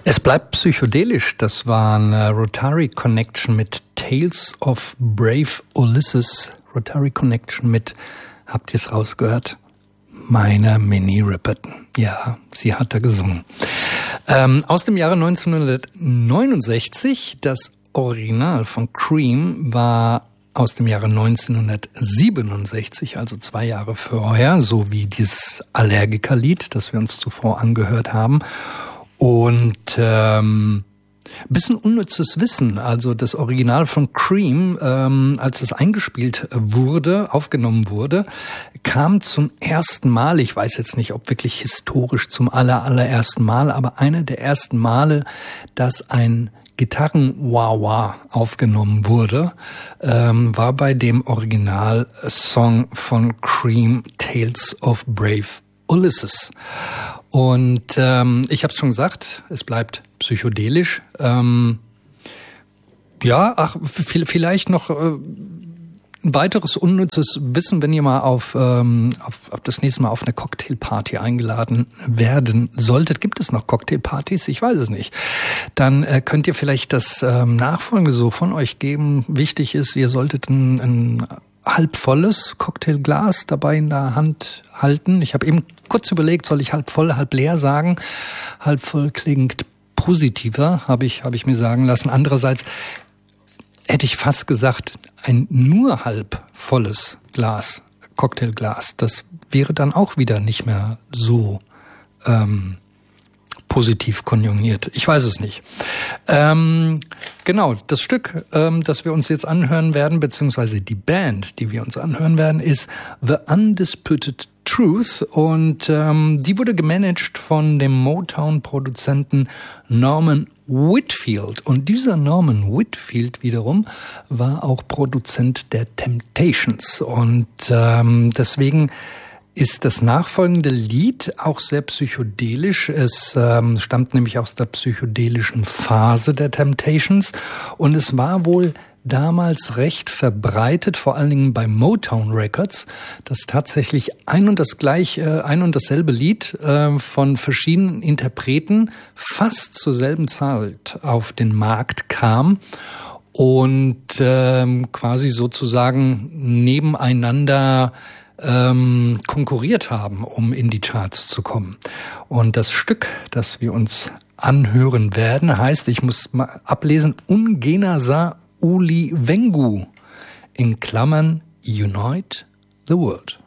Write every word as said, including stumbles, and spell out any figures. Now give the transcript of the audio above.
Es bleibt psychedelisch. Das war eine Rotary Connection mit Tales of Brave Ulysses. Rotary Connection mit, habt ihr es rausgehört? Meiner Minnie Riperton. Ja, sie hat da gesungen. Ähm, aus dem Jahre neunzehnhundertneunundsechzig. Das Original von Cream war aus dem Jahre neunzehnhundertsiebenundsechzig, also zwei Jahre vorher, so wie dieses Allergiker-Lied, das wir uns zuvor angehört haben. Und ähm, bisschen unnützes Wissen, also das Original von Cream, ähm, als es eingespielt wurde, aufgenommen wurde, kam zum ersten Mal, ich weiß jetzt nicht, ob wirklich historisch zum aller, allerersten Mal, aber einer der ersten Male, dass ein Gitarren-Wah-Wah aufgenommen wurde, ähm, war bei dem Original-Song von Cream, Tales of Brave Ulysses. Und ähm, ich habe es schon gesagt, es bleibt psychedelisch. Ähm, ja, ach, vielleicht noch äh, ein weiteres unnützes Wissen, wenn ihr mal auf, ähm, auf, auf das nächste Mal auf eine Cocktailparty eingeladen werden solltet. Gibt es noch Cocktailpartys? Ich weiß es nicht. Dann äh, könnt ihr vielleicht das ähm, Nachfolgende so von euch geben. Wichtig ist, ihr solltet ein, ein halb volles Cocktailglas dabei in der Hand halten. Ich habe eben kurz überlegt, soll ich halb voll, halb leer sagen? Halb voll klingt positiver, habe ich, habe ich mir sagen lassen. Andererseits hätte ich fast gesagt, ein nur halb volles Glas, Cocktailglas, das wäre dann auch wieder nicht mehr so ähm, positiv konjugiert. Ich weiß es nicht. Ähm, genau, das Stück, ähm, das wir uns jetzt anhören werden, beziehungsweise die Band, die wir uns anhören werden, ist The Undisputed Truth, und ähm, die wurde gemanagt von dem Motown-Produzenten Norman Whitfield. Und dieser Norman Whitfield wiederum war auch Produzent der Temptations. Und ähm, deswegen ist das nachfolgende Lied auch sehr psychedelisch. Es ähm, stammt nämlich aus der psychedelischen Phase der Temptations, und es war wohl damals recht verbreitet, vor allen Dingen bei Motown Records, dass tatsächlich ein und das gleich, äh, ein und dasselbe Lied äh, von verschiedenen Interpreten fast zur selben Zeit auf den Markt kam und ähm, quasi sozusagen nebeneinander ähm, konkurriert haben, um in die Charts zu kommen. Und das Stück, das wir uns anhören werden, heißt, ich muss mal ablesen, Ungena Sa Uli Wengu, in Klammern Unite the World.